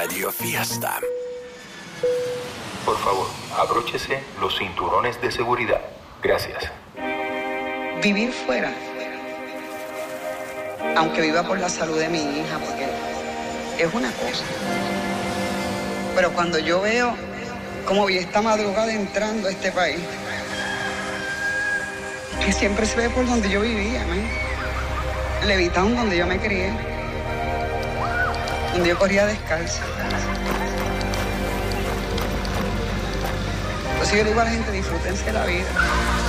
Radio Fiesta. Por favor, abróchese los cinturones de seguridad. Gracias. Vivir fuera, aunque viva por la salud de mi hija, porque es una cosa. Pero cuando yo veo cómo vi esta madrugada entrando a este país, que siempre se ve por donde yo vivía, ¿no? Levitown, donde yo me crié, donde yo corría descalza. Entonces yo le digo a la gente, disfrútense la vida.